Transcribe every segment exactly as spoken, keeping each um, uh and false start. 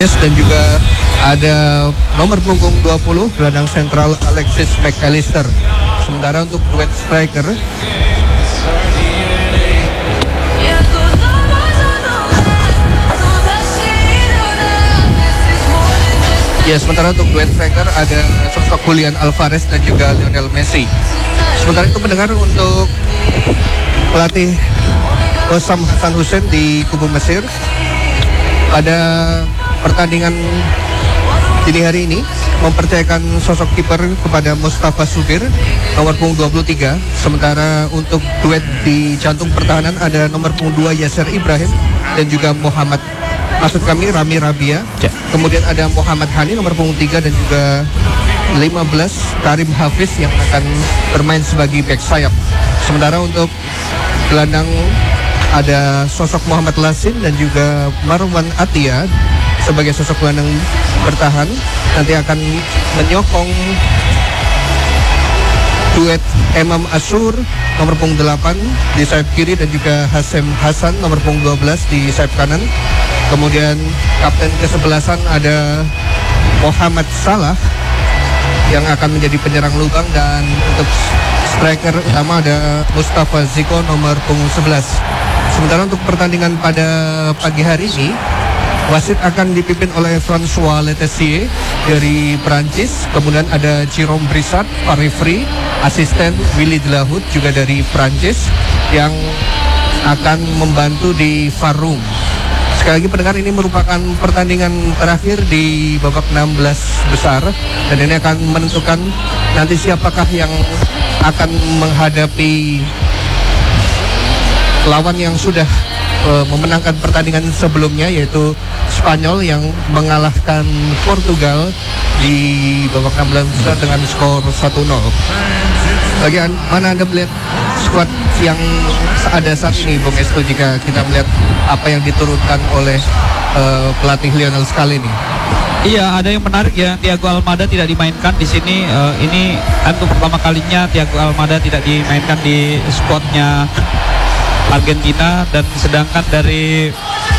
Martinez dan juga ada nomor punggung dua puluh gelandang sentral Alexis McAllister. Sementara untuk duet striker Ya, sementara untuk duet striker ada sosok Julian Alvarez dan juga Lionel Messi. Sementara itu pendengar, untuk pelatih Hossam Hassan Hussein di kubu Mesir pada pertandingan dini hari ini mempercayakan sosok kiper kepada Mustafa Subir nomor punggung dua puluh tiga. Sementara untuk duet di jantung pertahanan ada nomor punggung dua Yasser Ibrahim dan juga Muhammad Maksud kami Rami Rabia ya. Kemudian ada Muhammad Hani nomor punggung tiga dan juga lima belas Karim Hafiz yang akan bermain sebagai back sayap. Sementara untuk gelandang ada sosok Muhammad Lasin dan juga Marwan Atia sebagai sosok gelandang bertahan. Nanti akan menyokong duet Imam Ashur nomor punggung delapan di sayap kiri dan juga Hasem Hasan nomor punggung dua belas di sayap kanan. Kemudian kapten kesebelasan ada Muhammad Salah yang akan menjadi penyerang lubang, dan untuk striker utama ada Mustafa Ziko nomor punggung sebelas. Sementara untuk pertandingan pada pagi hari ini, wasit akan dipimpin oleh François Letessier dari Prancis. Kemudian ada Jérôme Brissat, referee, asisten Willy Delahoud juga dari Prancis yang akan membantu di V A R room. Sekali lagi pendengar, ini merupakan pertandingan terakhir di babak enam belas besar, dan ini akan menentukan nanti siapakah yang akan menghadapi lawan yang sudah uh, memenangkan pertandingan sebelumnya, yaitu Spanyol yang mengalahkan Portugal di babak enam belas besar dengan skor satu nol. Bagian mana Anda melihat skuad yang ada saat ini, Bung Esto, jika kita melihat apa yang diturunkan oleh uh, pelatih Lionel Scaloni ini? Iya, ada yang menarik ya, Thiago Almada tidak dimainkan di sini. Uh, ini untuk pertama kalinya Thiago Almada tidak dimainkan di skuadnya Argentina, dan sedangkan dari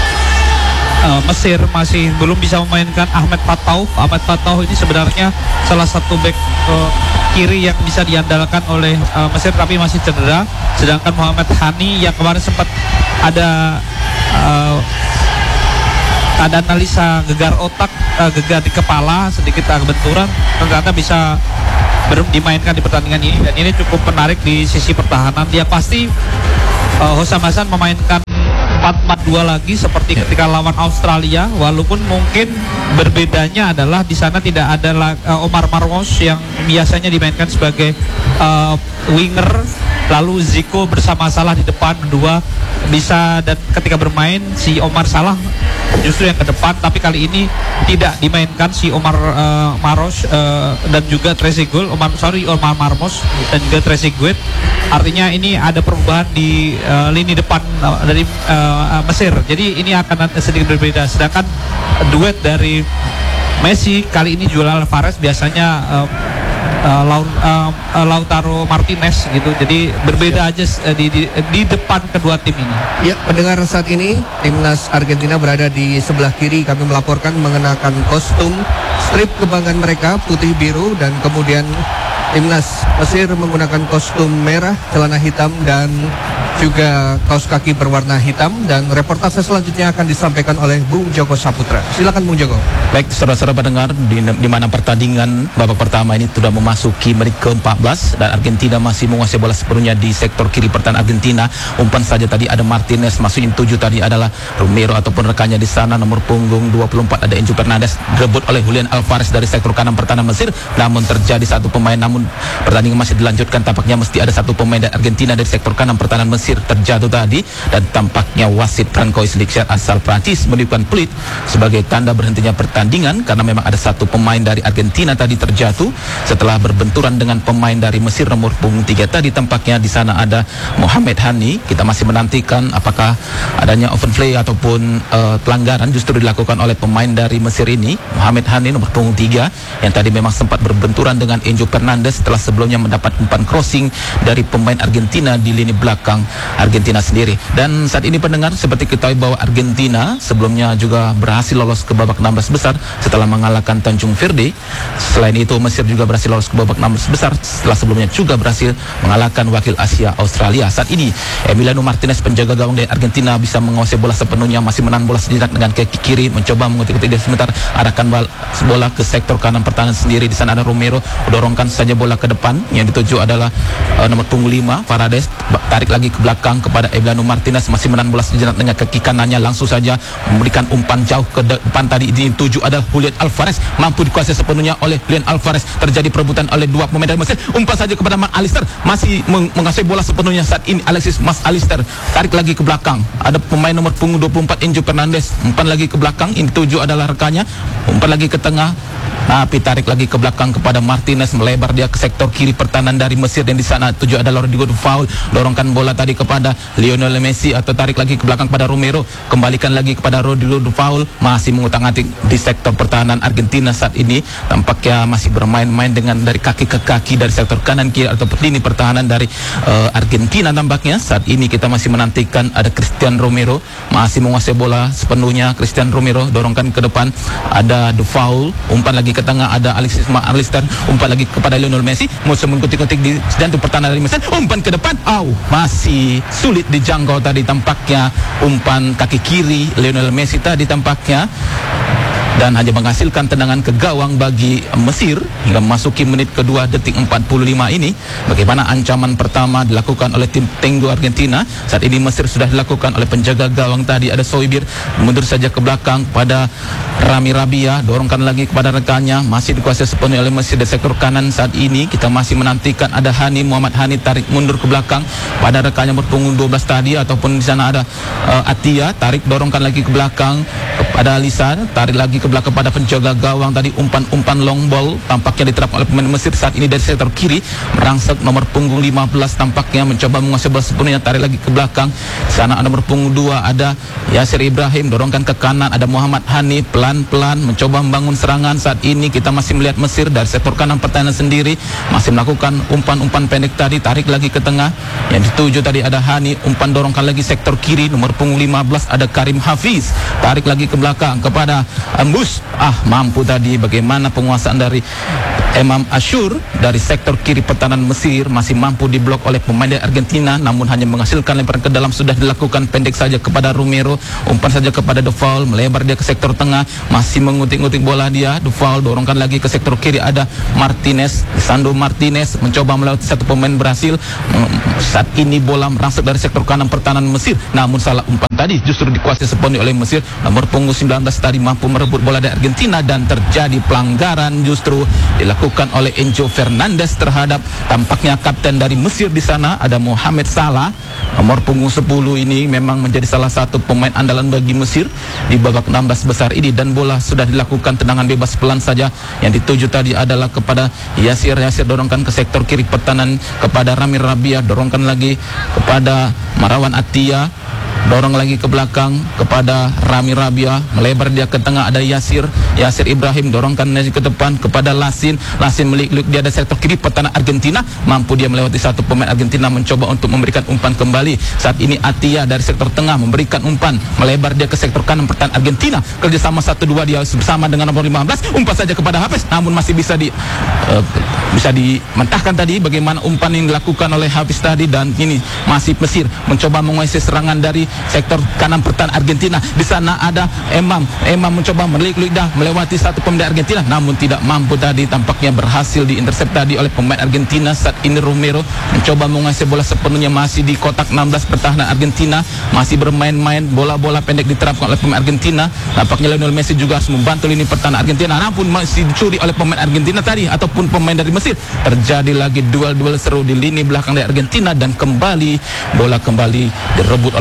uh, Mesir masih belum bisa memainkan Ahmed Patauf. Ahmed Patauf ini sebenarnya salah satu back uh, kiri yang bisa diandalkan oleh uh, Mesir, tapi masih cedera. Sedangkan Muhammad Hani yang kemarin sempat ada uh, ada analisa gegar otak, uh, gegar di kepala, sedikit benturan, ternyata bisa belum dimainkan di pertandingan ini. Dan ini cukup menarik di sisi pertahanan. Dia pasti uh, Hossam Hassan memainkan empat empat dua lagi seperti ketika lawan Australia, walaupun mungkin berbedanya adalah di sana tidak ada uh, Omar Marmos yang biasanya dimainkan sebagai uh, winger, lalu Zico bersama Salah di depan berdua bisa, dan ketika bermain si Omar Salah justru yang ke depan, tapi kali ini tidak dimainkan si Omar uh, Maros uh, dan juga Trezeguet, Omar sorry Omar Marmos dan juga Trezeguet. Artinya ini ada perubahan di uh, lini depan uh, dari uh, Mesir. Jadi ini akan sedikit berbeda. Sedangkan duet dari Messi kali ini Julian Alvarez, biasanya uh, Uh, Lau, uh, uh, Lautaro Martinez gitu. Jadi berbeda aja uh, di, di, di depan kedua tim ini. Ya, pendengar, saat ini timnas Argentina berada di sebelah kiri. Kami melaporkan mengenakan kostum strip kebanggaan mereka putih biru, dan kemudian timnas Mesir menggunakan kostum merah, celana hitam dan juga kaos kaki berwarna hitam. Dan reportase selanjutnya akan disampaikan oleh Bung Joko Saputra. Silakan Bung Joko. Baik, saudara-saudara pendengar, di, di mana pertandingan babak pertama ini sudah memasuki menit ke empat belas dan Argentina masih menguasai bola sepenuhnya di sektor kiri pertahanan Argentina. Umpan saja tadi ada Martinez, masukin tujuh tadi adalah Romero ataupun rekannya di sana. Nomor punggung dua puluh empat ada Enzo Fernandez, direbut oleh Julian Alvarez dari sektor kanan pertahanan Mesir. Namun terjadi satu pemain, namun pertandingan masih dilanjutkan. Tampaknya mesti ada satu pemain dari Argentina dari sektor kanan pertahanan Mesir terjatuh tadi, dan tampaknya wasit Francois Lichat asal Prancis meniupkan peluit sebagai tanda berhentinya pertandingan, karena memang ada satu pemain dari Argentina tadi terjatuh setelah berbenturan dengan pemain dari Mesir nomor punggung tiga tadi. Tampaknya di sana ada Muhammad Hani. Kita masih menantikan apakah adanya open play ataupun uh, pelanggaran justru dilakukan oleh pemain dari Mesir ini, Muhammad Hani nomor punggung tiga, yang tadi memang sempat berbenturan dengan Enzo Fernandez setelah sebelumnya mendapat umpan crossing dari pemain Argentina di lini belakang Argentina sendiri. Dan saat ini pendengar, seperti kita tahu bahwa Argentina sebelumnya juga berhasil lolos ke babak enam belas besar setelah mengalahkan Tanjung Verde. Selain itu Mesir juga berhasil lolos ke babak enam belas besar setelah sebelumnya juga berhasil mengalahkan wakil Asia Australia. Saat ini Emiliano Martinez, penjaga gawang dari Argentina, bisa menguasai bola sepenuhnya, masih menang bola sejenak dengan kaki kiri, mencoba mengutik-utik dia sebentar, arahkan bola ke sektor kanan pertahanan sendiri. Di sana ada Romero, dorongkan saja bola ke depan, yang dituju adalah uh, nomor punggung lima Paredes, tarik lagi ke belakang kepada Emiliano Martinez, masih menang bola sejenak dengan kaki kanannya, langsung saja memberikan umpan jauh ke depan. Tadi dituju adalah Julian Alvarez, mampu dikuasai sepenuhnya oleh Julian Alvarez. Terjadi perebutan oleh dua pemain dari Mesir, umpan saja kepada Mac Allister, masih meng menguasai bola sepenuhnya saat ini Alexis Mac Allister, tarik lagi ke belakang, ada pemain nomor punggung dua puluh empat Enzo Fernandez, umpan lagi ke belakang, ini tuju adalah rekannya, umpan lagi ke tengah, tapi tarik lagi ke belakang kepada Martinez, melebar dia ke sektor kiri pertahanan dari Mesir, dan di sana tuju adalah Rodrigo Dufaul, dorongkan bola tadi kepada Lionel Messi, atau tarik lagi ke belakang pada Romero, kembalikan lagi kepada Rodrigo Dufaul, masih mengutak-atik di sektor pertahanan Argentina saat ini, tampaknya masih bermain-main dengan dari kaki ke kaki dari sektor kanan kiri atau lini pertahanan dari uh, Argentina. Tampaknya saat ini kita masih menantikan ada Christian Romero, masih menguasai bola sepenuhnya. Christian Romero dorongkan ke depan, ada Dufaul, umpan lagi ke tengah, ada Alexis Mac Allister, umpan lagi kepada Lionel Messi, mau mengkutik-kutik di jantung pertahanan dari Mesir, umpan ke depan, au, masih sulit dijangkau tadi tampaknya umpan kaki kiri Lionel Messi tadi tampaknya, dan hanya menghasilkan tendangan ke gawang bagi Mesir hingga memasuki menit kedua detik empat puluh lima ini. Bagaimana ancaman pertama dilakukan oleh tim Tenggo Argentina. Saat ini Mesir sudah dilakukan oleh penjaga gawang tadi, ada Soibir, mundur saja ke belakang pada Rami Rabia, dorongkan lagi kepada rekannya, masih dikuasai sepenuhnya oleh Mesir di sektor kanan. Saat ini kita masih menantikan ada Hani, Muhammad Hani, tarik mundur ke belakang pada rekannya berpunggung dua belas tadi, ataupun di sana ada uh, Atia, tarik dorongkan lagi ke belakang kepada Alisa, tarik lagi ke belakang kepada penjaga gawang tadi, umpan-umpan long ball tampaknya diterapkan oleh pemain Mesir saat ini dari sektor kiri, merangsek nomor punggung lima belas tampaknya mencoba menguasai bola sepenuhnya, tarik lagi ke belakang. Di sana ada nomor punggung dua ada Yasir Ibrahim, dorongkan ke kanan, ada Muhammad Hani, pelan-pelan mencoba membangun serangan. Saat ini kita masih melihat Mesir dari sektor kanan pertahanan sendiri masih melakukan umpan-umpan pendek tadi, tarik lagi ke tengah, yang dituju tadi ada Hani, umpan dorongkan lagi sektor kiri, nomor punggung lima belas ada Karim Hafiz, tarik lagi ke belakang kepada Ambus, ah mampu tadi. Bagaimana penguasaan dari Imam Ashur dari sektor kiri pertahanan Mesir, masih mampu diblok oleh pemain dari Argentina, namun hanya menghasilkan lemparan ke dalam, sudah dilakukan pendek saja kepada Romero, umpan saja kepada Dufaul, melebar dia ke sektor tengah, masih mengutik-ngutik bola dia, Dufaul dorongkan lagi ke sektor kiri, ada Martinez, Sandro Martinez mencoba melewati satu pemain, berhasil. Saat ini bola merangsek dari sektor kanan pertahanan Mesir, namun salah umpan tadi justru dikuasai sepenuhnya oleh Mesir. Nomor punggung sembilan belas tadi mampu merebut bola dari Argentina, dan terjadi pelanggaran justru dilakukan oleh Enzo Fernandez terhadap tampaknya kapten dari Mesir di sana, ada Mohamed Salah. Nomor punggung sepuluh ini memang menjadi salah satu pemain andalan bagi Mesir di babak enam belas besar ini, dan bola sudah dilakukan tendangan bebas pelan saja, yang dituju tadi adalah kepada Yasir. Yasir dorongkan ke sektor kiri pertahanan kepada Rami Rabia, dorongkan lagi kepada Marawan Atia, dorong lagi ke belakang kepada Rami Rabia, melebar dia ke tengah, ada Yasir Yasir Ibrahim, dorongkan lagi ke depan kepada Lasin. Lasin melik-lik dia ada sektor kiri pertahanan Argentina, mampu dia melewati satu pemain Argentina, mencoba untuk memberikan umpan kembali. Saat ini Atia dari sektor tengah memberikan umpan, melebar dia ke sektor kanan pertahanan Argentina, kerjasama satu dua dia bersama dengan nomor lima belas, umpan saja kepada Hafiz, namun masih bisa di uh, bisa dimentahkan tadi bagaimana umpan yang dilakukan oleh Hafiz tadi. Dan ini masih Mesir mencoba menguasai serangan dari sektor kanan pertahanan Argentina. Di sana ada Emam. Emam mencoba melik-lik dah melewati satu pemain Argentina, namun tidak mampu tadi, tampaknya berhasil diintersep tadi oleh pemain Argentina. Saat ini Romero mencoba menguasai bola sepenuhnya, masih di kotak enam belas pertahanan Argentina, masih bermain-main, bola-bola pendek diterapkan oleh pemain Argentina. Nampaknya Lionel Messi juga harus membantu lini pertahanan Argentina, namun masih dicuri oleh pemain Argentina tadi ataupun pemain dari Mesir. Terjadi lagi duel-duel seru di lini belakang dari Argentina, dan kembali bola kembali direbut oleh pemain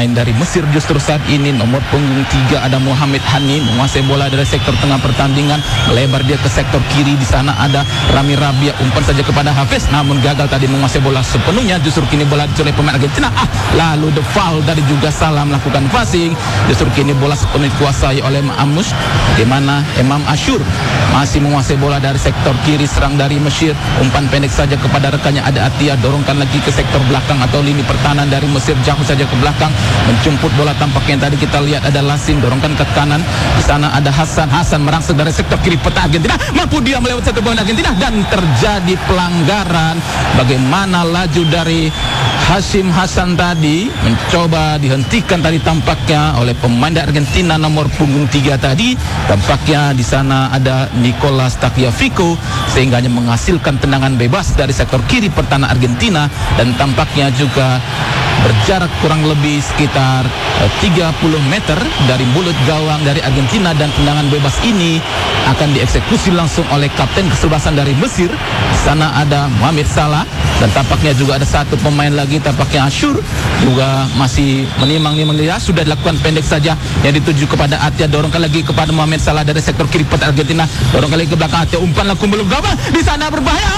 pemain dari Mesir justru saat ini. Nomor punggung tiga ada Muhammad Hani menguasai bola dari sektor tengah pertandingan, melebar dia ke sektor kiri. Di sana ada Rami Rabia, umpan saja kepada Hafiz, namun gagal tadi menguasai bola sepenuhnya. Justru kini bola dicolek pemain Argentina. Ah, lalu the foul dari juga salah melakukan passing. Justru kini bola sepenuhnya dikuasai oleh Amus, di mana Imam Ashur masih menguasai bola dari sektor kiri, serang dari Mesir. Umpan pendek saja kepada rekannya ada Atia, dorongkan lagi ke sektor belakang atau lini pertahanan dari Mesir, jauh saja ke belakang, menjemput bola. Tampaknya tadi kita lihat ada Lasin, dorongkan ke kanan. Di sana ada Hasan, Hasan merangsek dari sektor kiri peta Argentina, mampu dia melewati satu pemain Argentina dan terjadi pelanggaran. Bagaimana laju dari Hashim Hasan tadi mencoba dihentikan tadi tampaknya oleh pemain dari Argentina nomor punggung tiga tadi. Tampaknya di sana ada Nicolas Tagliafico sehingga hanya menghasilkan tendangan bebas dari sektor kiri pertahanan Argentina, dan tampaknya juga berjarak kurang lebih sekitar uh, tiga puluh meter dari mulut gawang dari Argentina, dan tendangan bebas ini akan dieksekusi langsung oleh kapten kesebelasan dari Mesir. Di sana ada Mohamed Salah, dan tampaknya juga ada satu pemain lagi, tampaknya Ashur juga masih menimang-nimang dia. Sudah dilakukan pendek saja yang dituju kepada Atia, dorongkan lagi kepada Mohamed Salah dari sektor kiri pertahanan Argentina, dorongkan lagi ke belakang Atia, umpan langsung belum gawang. Di sana berbahaya.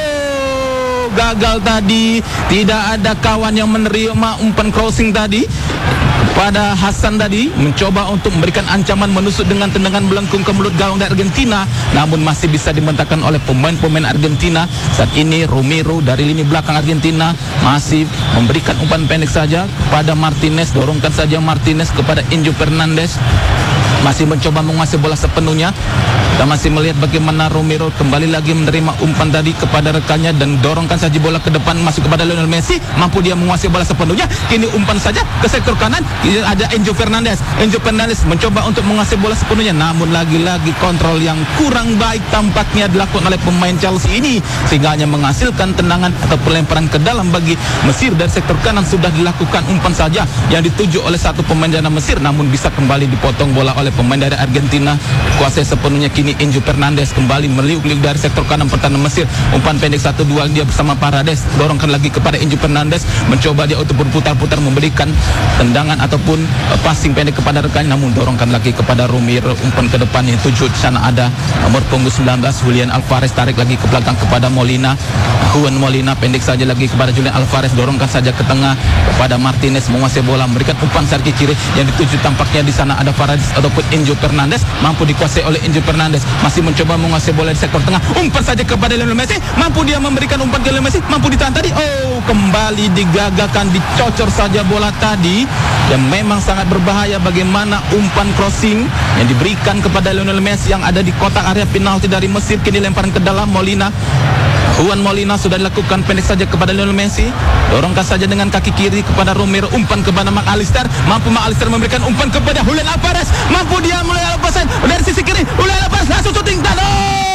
Oh, gagal tadi, tidak ada kawan yang menerima umpan crossing tadi pada Hasan tadi, mencoba untuk memberikan ancaman menusuk dengan tendangan melengkung ke mulut gawang dari Argentina, namun masih bisa dimentahkan oleh pemain-pemain Argentina. Saat ini Romero dari lini belakang Argentina masih memberikan umpan pendek saja kepada Martinez, dorongkan saja Martinez kepada Enzo Fernandez, masih mencoba menguasai bola sepenuhnya. Kita masih melihat bagaimana Romero kembali lagi menerima umpan tadi kepada rekannya dan dorongkan saja bola ke depan masuk kepada Lionel Messi, mampu dia menguasai bola sepenuhnya. Kini umpan saja ke sektor kanan, ada Enzo Fernandez. Enzo Fernandez mencoba untuk menguasai bola sepenuhnya, namun lagi-lagi kontrol yang kurang baik tampaknya dilakukan oleh pemain Chelsea ini sehingga hanya menghasilkan tendangan atau pelemparan ke dalam bagi Mesir. Dari sektor kanan sudah dilakukan umpan saja yang dituju oleh satu pemain dari Mesir, namun bisa kembali dipotong bola oleh pemain dari Argentina. Kuasai sepenuhnya kini Enzo Fernandez kembali meliuk-liuk dari sektor kanan pertahanan Mesir. Umpan pendek satu dua dia bersama Paredes, dorongkan lagi kepada Enzo Fernandez, mencoba dia untuk berputar-putar memberikan tendangan ataupun uh, passing pendek kepada rekannya, namun dorongkan lagi kepada Romero. Umpan ke depan yang tujuh, di sana ada nomor punggung sembilan belas Julian Alvarez, tarik lagi ke belakang kepada Molina. Juan Molina pendek saja lagi kepada Julian Alvarez, dorongkan saja ke tengah kepada Martinez, menguasai bola, memberikan umpan sarki kiri yang dituju tampaknya di sana ada Paredes ataupun Enzo Fernandez, mampu dikuasai oleh Enzo Fernandez, masih mencoba menguasai bola di sektor tengah, umpan saja kepada Lionel Messi, mampu dia memberikan umpan ke Lionel Messi, mampu ditahan tadi. Oh, kembali digagakan, dicocor saja bola tadi, dan memang sangat berbahaya bagaimana umpan crossing yang diberikan kepada Lionel Messi yang ada di kotak area penalti dari Mesir. Kini lemparan ke dalam Molina, Juan Molina sudah dilakukan pendek saja kepada Lionel Messi, dorongkan saja dengan kaki kiri kepada Romero, umpan kepada McAllister, mampu McAllister memberikan umpan kepada Julian Alvarez, mampu dia mulai lepasan dari sisi kiri, Julian Alvarez langsung shooting dan oh,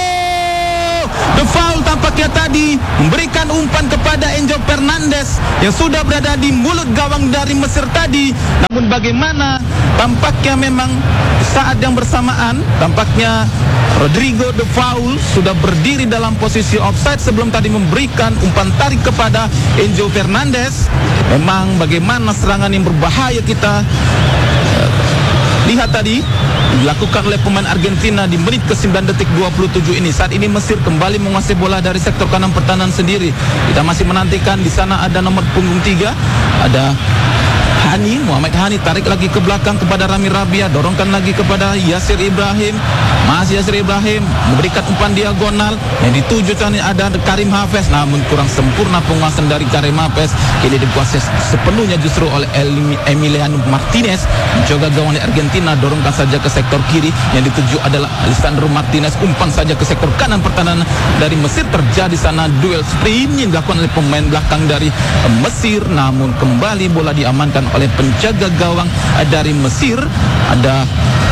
the foul tampaknya tadi memberikan umpan kepada Enzo Fernandez yang sudah berada di mulut gawang dari Mesir tadi. Namun bagaimana tampaknya memang saat yang bersamaan tampaknya Rodrigo de Paul sudah berdiri dalam posisi offside sebelum tadi memberikan umpan tarik kepada Enzo Fernandez. Memang bagaimana serangan yang berbahaya kita uh, lihat tadi dilakukan oleh pemain Argentina di menit ke sembilan detik dua puluh tujuh ini. Saat ini Mesir kembali menguasai bola dari sektor kanan pertahanan sendiri. Kita masih menantikan, di sana ada nomor punggung tiga, ada Hani, Muhammad Hani, tarik lagi ke belakang kepada Rami Rabia, dorongkan lagi kepada Yasir Ibrahim, masih Yasir Ibrahim memberikan umpan diagonal yang dituju tadi ada Karim Hafez, namun kurang sempurna penguasaan dari Karim Hafez. Kini dikuasai sepenuhnya justru oleh Emiliano Martinez, mencoba gawang dari Argentina, dorongkan saja ke sektor kiri yang dituju adalah Lisandro Martinez, umpan saja ke sektor kanan pertahanan dari Mesir. Terjadi sana duel sprint yang dilakukan oleh pemain belakang dari Mesir, namun kembali bola diamankan oleh penjaga gawang dari Mesir, ada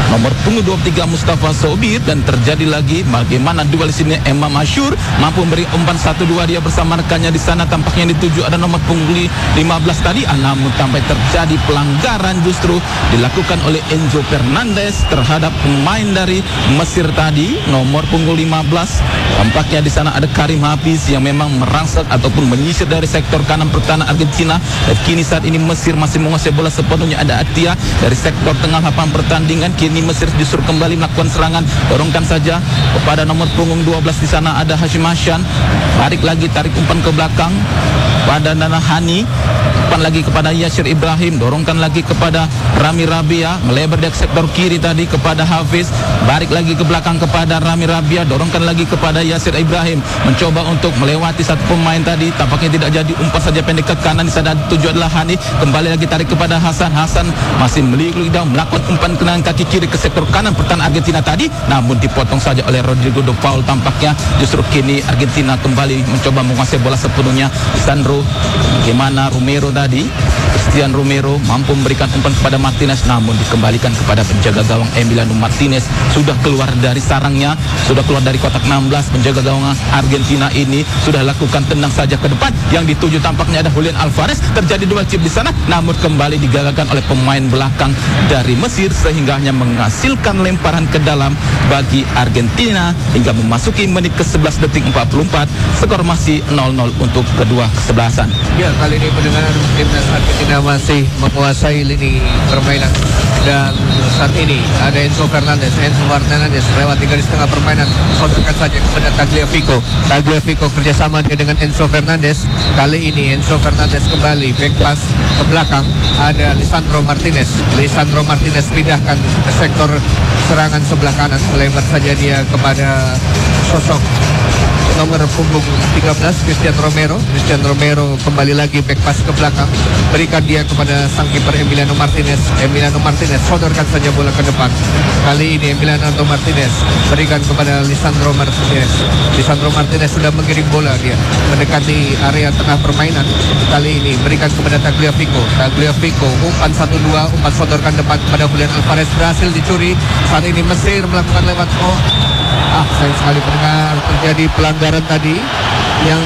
nomor punggung dua puluh tiga Mustafa Sobir, dan terjadi lagi bagaimana duel di sini. Imam Ashur mampu memberi umpan satu dua dia bersama rekannya di sana, tampaknya dituju ada nomor punggung lima belas tadi, namun sampai terjadi pelanggaran justru dilakukan oleh Enzo Fernandez terhadap pemain dari Mesir tadi, nomor punggung lima belas. Tampaknya di sana ada Karim Hafiz yang memang merangsek ataupun menyisir dari sektor kanan pertahanan Argentina, dan kini saat ini Mesir masih menguasai bola sepenuhnya. Ada Atia dari sektor tengah lapangan pertandingan, kini Mesir justru kembali melakukan serangan, dorongkan saja kepada nomor punggung dua belas di sana ada Hashim Hassan, tarik lagi, tarik umpan ke belakang pada Nana Hani, umpan lagi kepada Yasir Ibrahim, dorongkan lagi kepada Rami Rabia, melebar dari sektor kiri tadi kepada Hafiz, balik lagi ke belakang kepada Rami Rabia, dorongkan lagi kepada Yasir Ibrahim, mencoba untuk melewati satu pemain tadi, tampaknya tidak jadi, umpan saja pendek ke kanan, di sana tujuan adalah Hani, kembali lagi tarik kepada Hasan, Hasan masih meliuk down, melakukan umpan kenaan kaki kiri ke sektor kanan pertahanan Argentina tadi, namun dipotong saja oleh Rodrigo de Paul. Tampaknya justru kini Argentina kembali mencoba menguasai bola sepenuhnya. Sandro, bagaimana Romero tadi, Christian Romero mampu memberikan umpan kepada Martinez, namun dikembalikan kepada penjaga gawang Emiliano Martinez. Sudah keluar dari sarangnya, sudah keluar dari kotak enam belas, penjaga gawang Argentina ini sudah lakukan tendang saja ke depan, yang dituju tampaknya ada Julian Alvarez. Terjadi dua chip di sana, namun kembali digagalkan oleh pemain belakang dari Mesir, sehingga hanya menghasilkan lemparan ke dalam bagi Argentina hingga memasuki menit ke sebelas detik empat puluh empat. Skor masih nol nol untuk kedua kesebelasan. Ya, kali ini pendengar timnas Argentina masih menguasai lini permainan, dan saat ini ada Enzo Fernandez. Enzo Fernandez lewat tiga di setengah permainan, kontrakan saja kepada Tagliafico. Tagliafico kerjasama dia dengan Enzo Fernandez. Kali ini Enzo Fernandez kembali back pass ke belakang, ada Lisandro Martinez. Lisandro Martinez pindahkan ke sektor serangan sebelah kanan, melebar saja dia kepada sosok nomor punggung tiga belas Christian Romero. Christian Romero kembali lagi back pass ke belakang, berikan dia kepada sang kiper Emiliano Martinez. Emiliano Martinez sodorkan saja bola ke depan. Kali ini Emiliano Martinez berikan kepada Lisandro Martinez. Lisandro Martinez sudah mengirim bola, dia mendekati area tengah permainan. Kali ini berikan kepada Tagliafico. Tagliafico umpan satu dua, umpan sodorkan depan kepada Julian Alvarez, berhasil dicuri. Saat ini Mesir melakukan lewat oh Ah, sayang sekali pendengar, terjadi pelanggaran tadi yang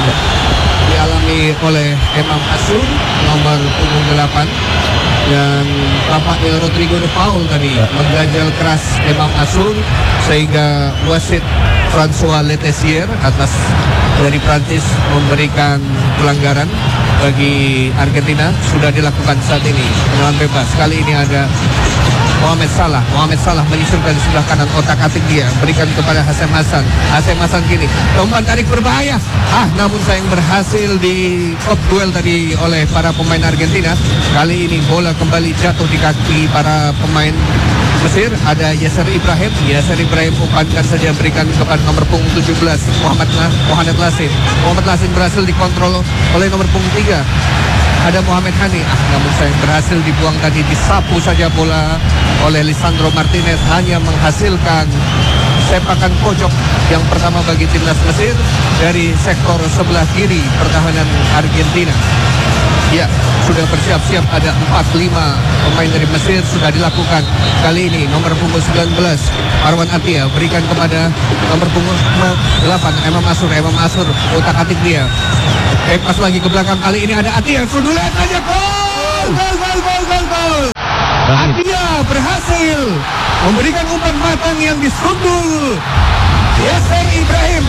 dialami oleh Imam Ashur nomor punggung delapan, dan tampaknya Rodrigo de Paul tadi mengganjal keras Imam Ashur, sehingga wasit François Letessier atas dari Prancis memberikan pelanggaran bagi Argentina. Sudah dilakukan saat ini tendangan bebas. Kali ini ada Mohamed Salah. Mohamed Salah menyusul dari sebelah kanan, otak-atik dia, berikan kepada Hashim Hassan. Hashim Hassan kini umpan tarik berbahaya. Ah, namun sayang berhasil di top duel tadi oleh para pemain Argentina. Kali ini bola kembali jatuh di kaki para pemain Mesir. Ada Yasser Ibrahim. Yasser Ibrahim umpankan saja, berikan kepada nomor punggung tujuh belas Muhammad Mohamed Lasin. Muhammad Lasin berhasil dikontrol oleh nomor punggung tiga. Ada Muhammad Hani, ah, namun sayang berhasil dibuang tadi, disapu saja bola oleh Lisandro Martinez, hanya menghasilkan sepakan pojok yang pertama bagi timnas Mesir dari sektor sebelah kiri pertahanan Argentina. Ya, sudah bersiap-siap, ada empat lima pemain dari Mesir sudah dilakukan. Kali ini nomor punggung sembilan belas Arwan Atia berikan kepada nomor punggung delapan Imam Ashur. Imam Ashur otak-atik dia, pas lagi ke belakang. Kali ini ada Atia, sundulan aja, gol, gol, gol, gol, gol, gol. Atia berhasil memberikan umpan matang yang disundul Yasser Ibrahim,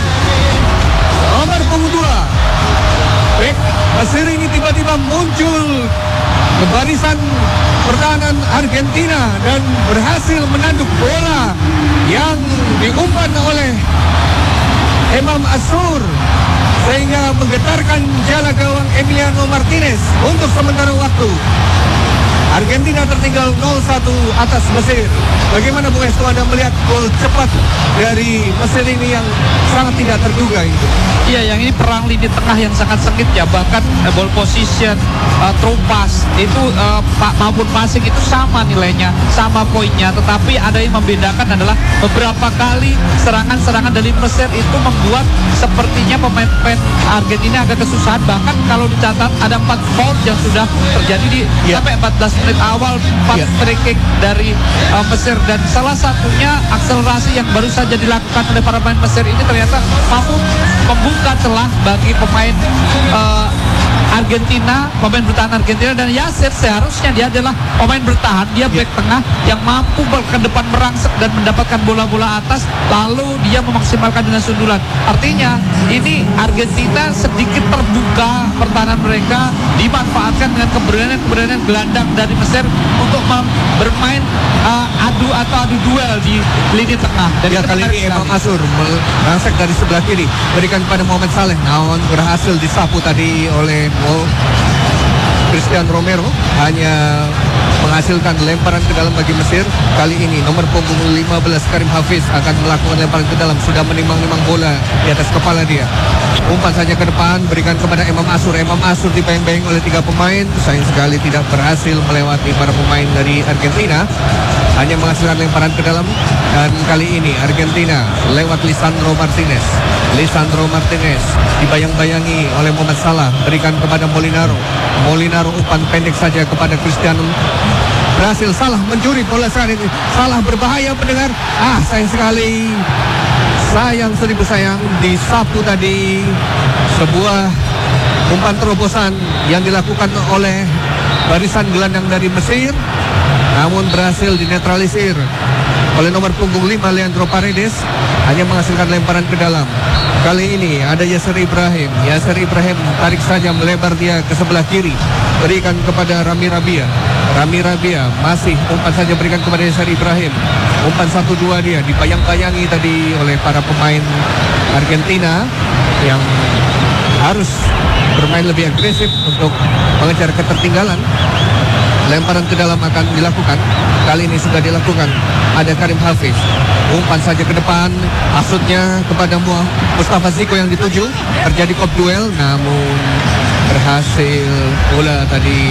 nomor punggung dua. Bek Mesir ini tiba-tiba muncul ke barisan pertahanan Argentina dan berhasil menanduk bola yang diumpan oleh Imam Ashur, sehingga menggetarkan jala gawang Emiliano Martinez. Untuk sementara waktu Argentina tertinggal nol satu atas Mesir. Bagaimana Bung Esto, Anda melihat gol cepat dari Mesir ini yang sangat tidak terduga itu? Iya, yang ini perang lini tengah yang sangat sengit ya, bahkan uh, ball position, uh, throw pass itu uh, pa maupun passing itu sama nilainya, sama poinnya. Tetapi ada yang membedakan adalah beberapa kali serangan-serangan dari Mesir itu membuat sepertinya pemain-pemain Argentina agak kesusahan. Bahkan kalau dicatat ada empat foul yang sudah terjadi di ya. sampai empat belas belas menit awal empat Ya. free kick dari uh, Mesir, dan salah satunya akselerasi yang baru saja dilakukan oleh para pemain Mesir ini ternyata mampu membuka celah bagi pemain uh, Argentina, pemain bertahan Argentina. Dan Yasir seharusnya dia adalah pemain bertahan, dia back tengah yang mampu ke depan merangsek dan mendapatkan bola-bola atas, lalu dia memaksimalkan dengan sundulan. Artinya ini Argentina sedikit terbuka pertahanan mereka, dimanfaatkan dengan keberanian-keberanian gelandang dari Mesir untuk bermain uh, adu atau adu duel di lini tengah. Dan Ya, kali ini Imam Asur merangsek dari sebelah kiri, berikan kepada Mohamed Saleh, namun berhasil disapu tadi oleh Mo Christian Romero, hanya menghasilkan lemparan ke dalam bagi Mesir. Kali ini nomor punggung lima belas Karim Hafiz akan melakukan lemparan ke dalam, sudah menimbang-nimbang bola di atas kepala dia. Umpan saja ke depan, berikan kepada Imam Asur. Imam Asur dibayang-bayang oleh tiga pemain, sayang sekali tidak berhasil melewati para pemain dari Argentina, hanya menghasilkan lemparan ke dalam. Dan kali ini Argentina lewat Lisandro Martinez. Lisandro Martinez dibayang-bayangi oleh Mohamed Salah, berikan kepada Molinaro. Molinaro umpan pendek saja kepada Cristiano. Berhasil Salah mencuri bola saat ini. Salah berbahaya pendengar. Ah, sayang sekali. Sayang seribu sayang, disapu tadi sebuah umpan terobosan yang dilakukan oleh barisan gelandang dari Mesir, namun berhasil dinetralisir oleh nomor punggung lima Leandro Paredes, hanya menghasilkan lemparan ke dalam. Kali ini ada Yasser Ibrahim. Yasser Ibrahim tarik saja melebar dia ke sebelah kiri, berikan kepada Rami Rabia. Rami Rabia masih umpan saja berikan kepada Yasser Ibrahim. Umpan satu dua dia dibayang-bayangi tadi oleh para pemain Argentina yang harus bermain lebih agresif untuk mengejar ketertinggalan. Lemparan ke dalam akan dilakukan. Kali ini sudah dilakukan. Ada Karim Hafiz. Umpan saja ke depan. Maksudnya kepada Mustafa Ziko yang dituju. Terjadi kop duel, namun berhasil bola tadi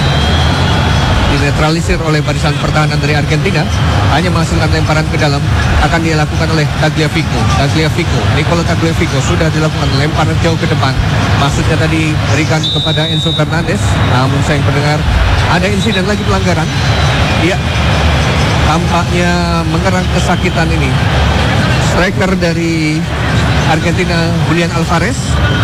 dinetralisir oleh barisan pertahanan dari Argentina, hanya menghasilkan lemparan ke dalam. Akan dilakukan oleh Tagliafico. Tagliafico, Nicolo Tagliafico sudah dilakukan lemparan jauh ke depan. Maksudnya tadi berikan kepada Enzo Fernandez, namun saya mendengar ada insiden lagi pelanggaran. Ya, tampaknya mengerang kesakitan ini striker dari Argentina, Julian Alvarez.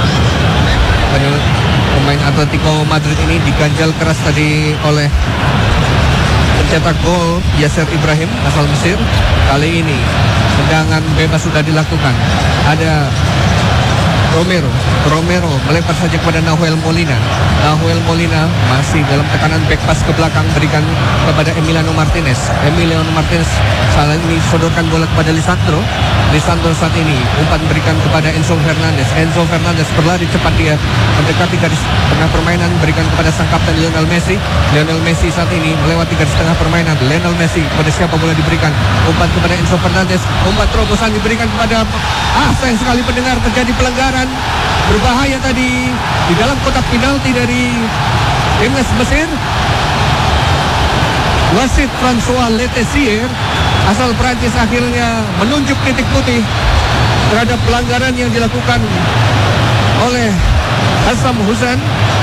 Pemain Atletico Madrid ini diganjal keras tadi oleh pencetak gol Yasser Ibrahim asal Mesir. Kali ini tendangan bebas sudah dilakukan. Ada Romero. Romero melempar saja kepada Nahuel Molina. Nahuel Molina masih dalam tekanan back pass ke belakang, berikan kepada Emiliano Martinez. Emiliano Martinez saat ini sodorkan bola kepada Lisandro. Lisandro saat ini umpan berikan kepada Enzo Fernandez. Enzo Fernandez berlari cepat, dia mendekati garis tengah permainan, berikan kepada sang kapten Lionel Messi. Lionel Messi saat ini melewati garis tengah permainan. Lionel Messi, pada siapa bola diberikan? Umpan kepada Enzo Fernandez. Umpan terobosan diberikan kepada, ah sayang sekali pendengar, terjadi pelanggaran berbahaya tadi di dalam kotak penalti dari timnas Mesir. Wasit François Letessier asal Prancis akhirnya menunjuk titik putih terhadap pelanggaran yang dilakukan oleh Hassam Hussein.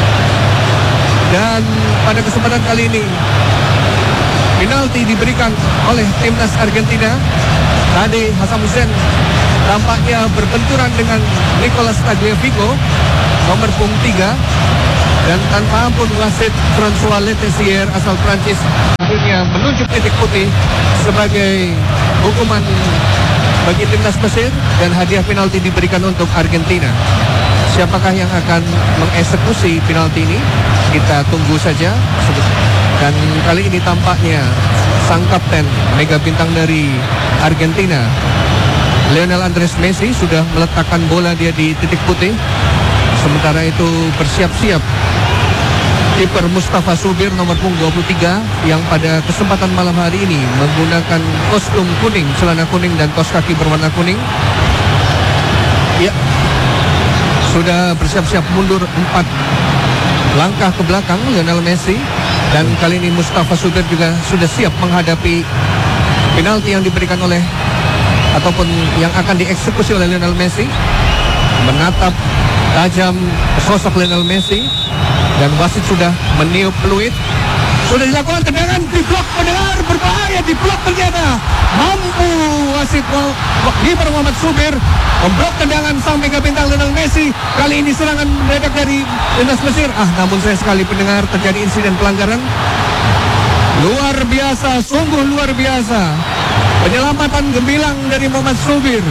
Dan pada kesempatan kali ini penalti diberikan oleh timnas Argentina. Tadi Hassam Hussein tampaknya berbenturan dengan Nicolas Tagliafico, nomor punggung tiga, dan tanpa ampun wasit François Letessier asal Prancis akhirnya menunjuk titik putih sebagai hukuman bagi timnas Mesir, dan hadiah penalti diberikan untuk Argentina. Siapakah yang akan mengeksekusi penalti ini? Kita tunggu saja. Dan kali ini tampaknya sang kapten mega bintang dari Argentina, Lionel Andres Messi, sudah meletakkan bola dia di titik putih. Sementara itu bersiap-siap kiper Mustafa Subir nomor punggung dua puluh tiga yang pada kesempatan malam hari ini menggunakan kostum kuning, celana kuning dan kaos kaki berwarna kuning. Ya, sudah bersiap-siap mundur empat langkah ke belakang Lionel Messi, dan kali ini Mustafa Subir juga sudah siap menghadapi penalti yang diberikan oleh ataupun yang akan dieksekusi oleh Lionel Messi. Menatap tajam sosok Lionel Messi, dan wasit sudah meniup peluit, Sudah dilakukan tendangan di blok pendengar, berbahaya di blok ternyata. Mampu wasit kiper Muhammad Subir memblok tendangan sang mega bintang Lionel Messi. Kali ini serangan mendadak dari timnas Mesir. Ah, namun saya sekali pendengar terjadi insiden pelanggaran. Luar biasa, sungguh luar biasa. Penyelamatan gemilang dari Muhammad Subir.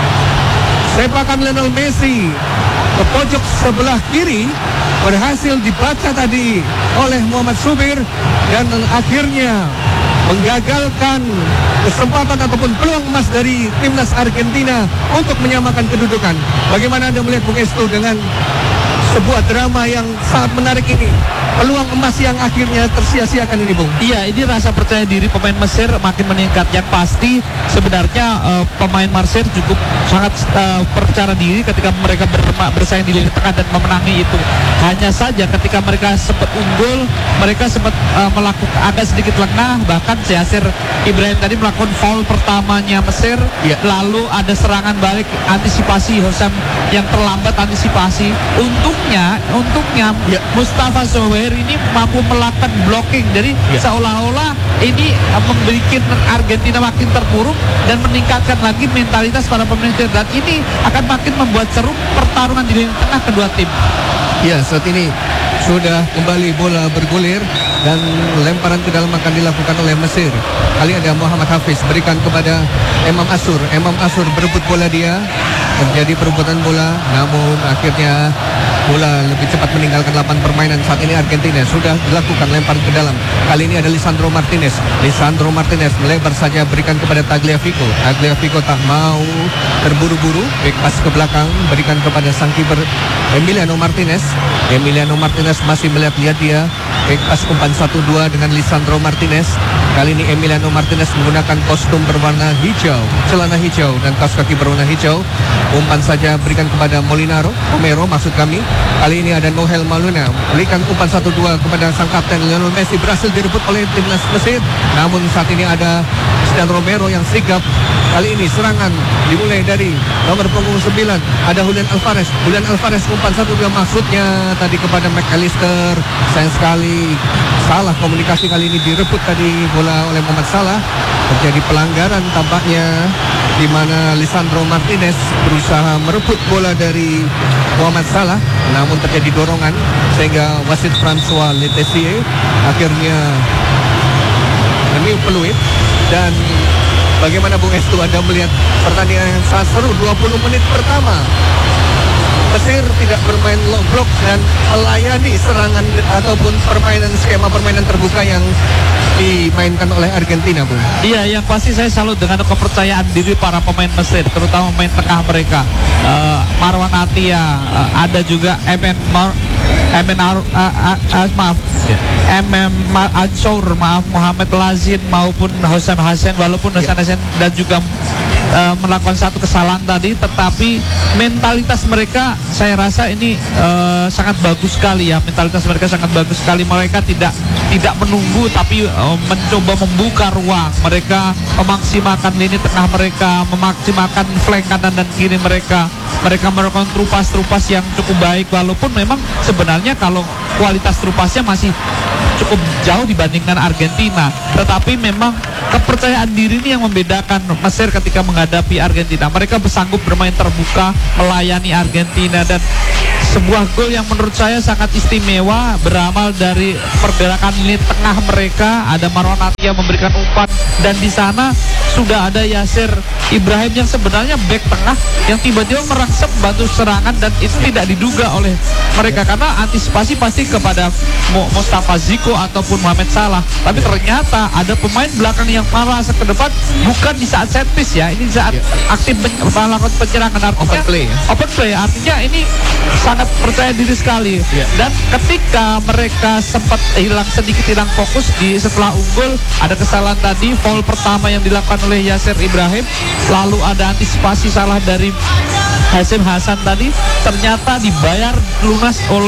Sepakan Lionel Messi ke pojok sebelah kiri berhasil dibaca tadi oleh Muhammad Subir dan akhirnya menggagalkan kesempatan ataupun peluang emas dari timnas Argentina untuk menyamakan kedudukan. Bagaimana Anda melihat Bung Estu dengan sebuah drama yang sangat menarik ini? Peluang emas yang akhirnya tersia-siakan ini, Bung. Iya, ini rasa percaya diri pemain Mesir makin meningkat. Yang pasti sebenarnya uh, pemain Mesir cukup sangat uh, percaya diri ketika mereka berma, bersaing di lini tengah dan memenangi itu. Hanya saja ketika mereka sempat unggul, mereka sempat uh, melakukan agak sedikit lengah. Bahkan Yasir Ibrahim tadi melakukan foul pertamanya Mesir. Ya. Lalu ada serangan balik, antisipasi Hosam yang terlambat antisipasi. Untungnya, untungnya Ya. Mustafa Zohir ini mampu melakukan blocking. Jadi Ya. seolah-olah ini uh, membuat Argentina makin terpuruk dan meningkatkan lagi mentalitas para pemain, dan ini akan makin membuat seru pertarungan di lini tengah kedua tim. Ya, saat ini sudah kembali bola bergulir dan lemparan ke dalam akan dilakukan oleh Mesir. Kali ada Muhammad Hafiz berikan kepada Imam Asur. Imam Asur berebut bola dia. Terjadi perebutan bola, namun akhirnya bola lebih cepat meninggalkan lapangan permainan. Saat ini Argentina sudah dilakukan lempar ke dalam. Kali ini ada Lisandro Martinez. Lisandro Martinez melebar saja berikan kepada Tagliafico. Tagliafico tak mau terburu-buru, back pass ke belakang berikan kepada sang kiper Emiliano Martinez. Emiliano Martinez masih melihat-lihat dia. Back pass umpan satu dua dengan Lisandro Martinez. Kali ini Emiliano Martinez menggunakan kostum berwarna hijau, celana hijau dan kaos kaki berwarna hijau. Umpan saja berikan kepada Molinaro, Romero maksud kami. Kali ini ada Nohel Maluna berikan umpan satu dua kepada sang kapten Lionel Messi. Berhasil direbut oleh timnas Mesir. Namun saat ini ada Cristiano Romero yang sigap. Kali ini serangan dimulai dari nomor punggung sembilan. Ada Julian Alvarez. Julian Alvarez umpan satu dua maksudnya tadi kepada McAllister. Sayang sekali salah komunikasi, kali ini direbut tadi bola oleh Muhammad Salah. Terjadi pelanggaran tampaknya di mana Lisandro Martinez berusaha merebut bola dari Muhammad Salah, namun terjadi dorongan sehingga wasit François Letessier akhirnya meniup peluit. Dan bagaimana Bung Estu, Anda melihat pertandingan yang sangat seru dua puluh menit pertama. Mesir tidak bermain low block dan melayani serangan ataupun permainan skema permainan terbuka yang dimainkan oleh Argentina, Bung. Iya, yang pasti saya salut dengan kepercayaan diri para pemain Mesir, terutama pemain tengah mereka. Uh, Marwan Atia, uh, ada juga M N Mar M N Ar, uh, uh, uh, maaf, yeah. M M Ansor, maaf, Muhammad Lazin maupun Hosam Hasan, walaupun Hosam yeah. Hasan dan juga uh, melakukan satu kesalahan tadi, tetapi mentalitas mereka saya rasa ini uh, sangat bagus sekali ya. Mentalitas mereka sangat bagus sekali. Mereka tidak tidak menunggu tapi uh, mencoba membuka ruang. Mereka memaksimalkan lini tengah mereka, memaksimalkan flank kanan dan kiri mereka. Mereka melakukan trupas-trupas yang cukup baik, walaupun memang sebenarnya kalau kualitas trupasnya masih cukup jauh dibandingkan Argentina, tetapi memang kepercayaan diri ini yang membedakan Mesir ketika menghadapi Argentina. Mereka bersanggup bermain terbuka, melayani Argentina, dan sebuah gol yang menurut saya sangat istimewa beramal dari pergerakan lini tengah mereka. Ada Marwan Atia memberikan umpan, dan di sana sudah ada Yasir Ibrahim yang sebenarnya back tengah yang tiba-tiba merangsek bantu serangan, dan itu tidak diduga oleh mereka karena antisipasi pasti kepada Mustafa Ziko ataupun Mohamed Salah. Tapi ternyata ada pemain belakang yang malah ke depan, bukan di saat set piece ya, ini saat yeah. aktif melakukan penyerangan, artinya open play, ya? open play artinya ini sangat percaya diri sekali. Yeah. Dan ketika mereka sempat hilang sedikit hilang fokus di setelah unggul, ada kesalahan tadi, foul pertama yang dilakukan oleh Yasir Ibrahim, lalu ada antisipasi salah dari Hasim Hasan tadi, ternyata dibayar lunas oleh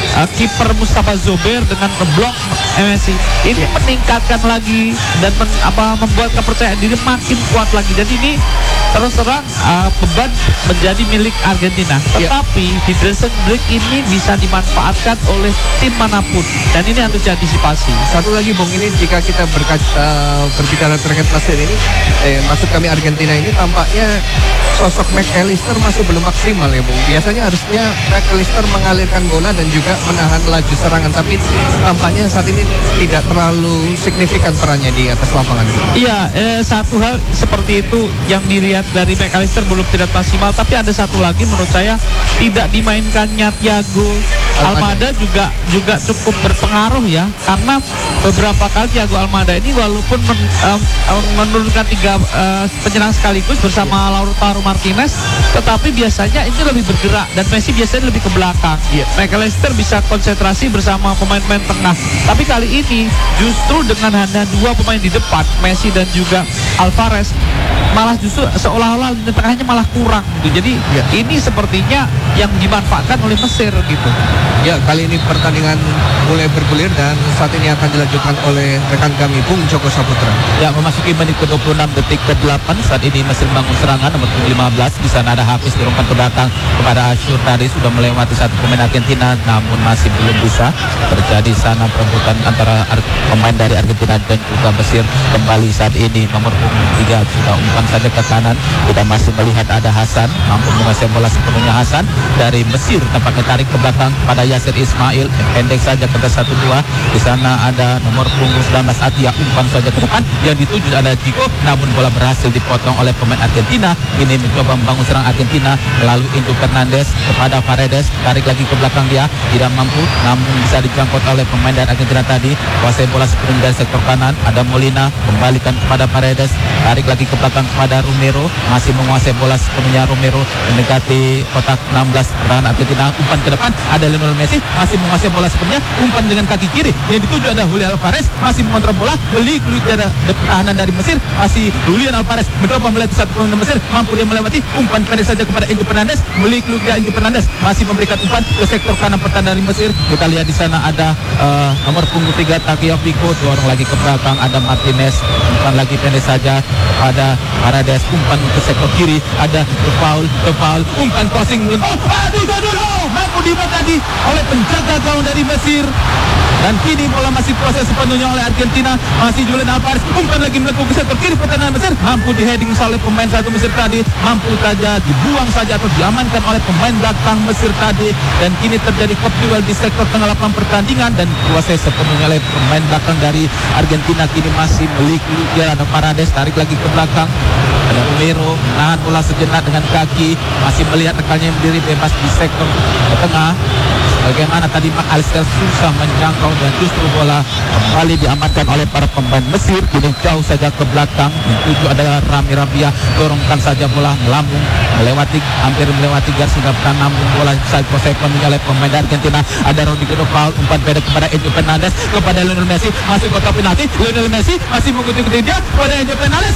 uh, kiper Mustafa Zober dengan ngeblok Messi. Ini Ya. meningkatkan lagi dan men- apa membuat kepercayaan diri makin kuat lagi. Dan ini terus terang uh, beban menjadi milik Argentina. Ya. Tetapi di dressing break ini bisa dimanfaatkan oleh tim manapun dan ini harus diantisipasi. Satu lagi Bung, ini jika kita berkaca berbicara terkait Mesir ini, eh, maksud kami Argentina ini tampaknya sosok McAllister masih belum maksimal ya Bung. Biasanya harusnya McAllister mengalirkan bola dan juga menahan laju serangan, tapi tampaknya saat ini tidak terlalu signifikan perannya di atas lapangan. Iya, eh, satu hal seperti itu yang dilihat dari McAllister belum tidak maksimal, tapi ada satu lagi menurut saya tidak dimainkannya Thiago Almada juga juga cukup berpengaruh ya, karena beberapa kali Thiago Almada ini walaupun men, um, um, menurunkan tiga uh, penyerang sekaligus bersama Lautaro Martinez, tetapi biasanya ini lebih bergerak dan Messi biasanya lebih ke belakang. Iya. McAllister bisa konsentrasi bersama pemain-pemain tengah, tapi kali ini justru dengan hanya dua pemain di depan, Messi dan juga Alvarez, malah justru seolah-olah lini tengahnya malah kurang gitu. Jadi Ya. ini sepertinya yang dimanfaatkan oleh Mesir gitu. Ya, kali ini pertandingan mulai bergulir dan saat ini akan dilanjutkan oleh rekan kami Bung Joko Saputra. Ya, memasuki menit ke dua puluh enam detik ke delapan saat ini Mesir membangun serangan nomor lima belas. Di sana ada Hafiz dorongkan ke belakang kepada Asyur, tadi sudah melewati satu pemain Argentina namun masih belum bisa. Terjadi sana perebutan antara Ar- pemain dari Argentina dan juga Mesir. Kembali saat ini nomor punggung tiga sudah umpan saja ke kanan. Kita masih melihat ada Hasan mampu menguasai bola sepenuhnya. Hasan dari Mesir tampaknya tarik ke belakang pada Yasir Ismail, pendek saja ke satu dua. Di sana ada nomor punggung sembilan belas Atia, umpan saja ke depan yang dituju ada Chico, namun bola berhasil dipotong oleh pemain Argentina. Ini mencoba membangun serang Argentina melalui Enzo Fernandez kepada Paredes, tarik lagi ke belakang dia, tidak mampu namun bisa dijangkau oleh pemain dari Argentina tadi. Kuasai bola sepenuhnya dari sektor kanan, ada Molina, kembalikan kepada Paredes, tarik lagi ke belakang kepada Romero, masih menguasai bola sepenuhnya Romero mendekati kotak enam belas pertahanan Argentina. Umpan ke depan ada Lionel Messi, masih menguasai bola sepenuhnya, umpan dengan kaki kiri yang dituju ada Julian Alvarez, masih mengontrol bola, beli keluar dari pertahanan dari Mesir, masih Julian Alvarez mencoba melewati satu pemain Mesir, mampu dia melewati, umpan pendek saja kepada Enzo Fernandez, beli keluar dari Enzo Fernandez, masih memberikan umpan ke sektor kanan pertahanan dari Mesir. Kita lihat di sana ada uh, nomor punggung tiga Tagliafico, dorong lagi ke belakang ada Martinez, umpan lagi pendek saja pada Paredes, umpan ke sektor kiri ada The Paul, The Paul, umpan crossing, oh, aduh, aduh, aduh, mampu dibuat tadi oleh penjaga gawang dari Mesir. Dan kini bola masih proses sepenuhnya oleh Argentina, masih Julian Alvarez, umpan lagi melakukan ke sektor kiri pertahanan Mesir, mampu diheading oleh pemain satu Mesir tadi, mampu saja dibuang saja atau diamankan oleh pemain belakang Mesir tadi. Dan kini terjadi cup duel di sektor tengah lapangan pertandingan dan kuasai sepenuhnya oleh pemain belakang dari Argentina. Kini masih memiliki dia ada Paredes, tarik lagi ke belakang, ada Romero, menahan bola sejenak dengan kaki, masih melihat rekannya yang berdiri bebas di sektor tengah. Bagaimana tadi McAllister susah menjangkau dan justru bola kembali diamankan oleh para pemain Mesir. Kini jauh saja ke belakang, dituju adalah Rami Rabia, dorongkan saja bola melambung melewati hampir melewati garis pertahanan, namun bola bisa dikuasai penuhnya oleh pemain Argentina. Ada Rodrigo De Paul, umpan pendek kepada Enzo Fernandez, kepada Lionel Messi, masih kotak penalti. Lionel Messi masih mengikuti dia kepada Enzo Fernandez,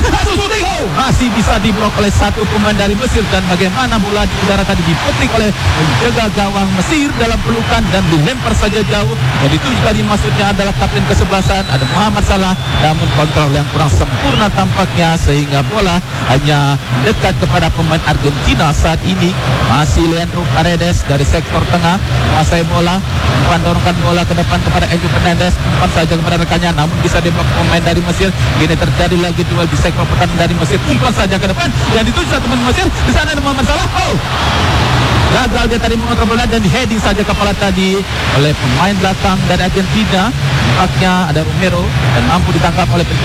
masih bisa diblok oleh satu pemain dari Mesir. Dan bagaimana bola di udara tadi diputrik oleh penjaga gawang Mesir dalam pelukan dan dilempar saja jauh. Yang dituju tadi maksudnya adalah kapten kesebelasan ada Muhammad Salah, namun kontrol yang kurang sempurna tampaknya sehingga bola hanya dekat kepada pemain Argentina saat ini. Masih Leandro Paredes dari sektor tengah menguasai bola, umpan dorongkan bola ke depan kepada Enzo Fernandez, umpan saja kepada rekannya namun bisa diblok pemain dari Mesir. Kini terjadi lagi duel di sektor pertahanan dari Mesir, umpan saja ke depan yang dituju satu pemain Mesir. Di sana ada Muhammad Salah, oh gagal dia tadi mengontrol bola dan di heading saja kepala tadi oleh pemain belakang dari Argentina. Nampaknya ada Romero dan mampu ditangkap oleh